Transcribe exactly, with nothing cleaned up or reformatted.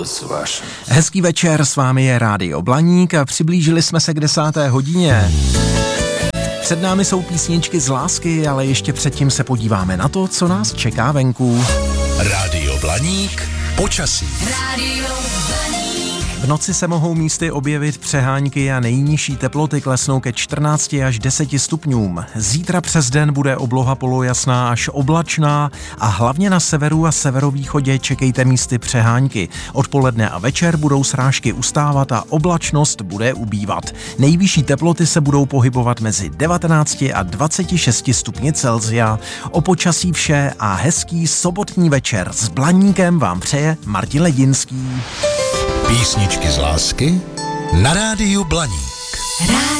Hezký večer, s vámi je Rádio Blaník a přiblížili jsme se k desáté hodině. Před námi jsou písničky z lásky, ale ještě předtím se podíváme na to, co nás čeká venku. Rádio Blaník, počasí. Rádio Blaník. V noci se mohou místy objevit přehánky a nejnižší teploty klesnou ke čtrnácti až deseti stupňům. Zítra přes den bude obloha polojasná až oblačná a hlavně na severu a severovýchodě čekejte místy přehánky. Odpoledne a večer budou srážky ustávat a oblačnost bude ubývat. Nejvyšší teploty se budou pohybovat mezi devatenácti a dvaceti šesti stupni Celsia. O počasí vše a hezký sobotní večer s Blaníkem vám přeje Martin Ledinský. Písničky z lásky na Rádiu Blaník.